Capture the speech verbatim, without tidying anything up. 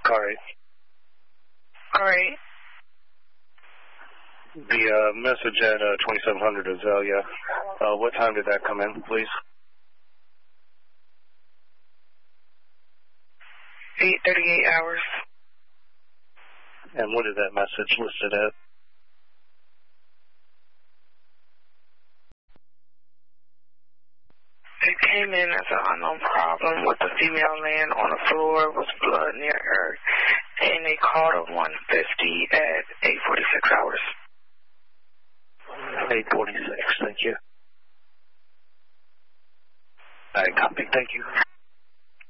Car eight. Car eight. The uh, message at uh, twenty-seven hundred Azalea. Uh, what time did that come in, please? eight thirty-eight hours. And what is that message listed at? It came in as an unknown problem with the female laying on the floor with blood near her, and they called her one fifty at eight forty-six hours. eight forty-six, thank you. All right, copy, thank you.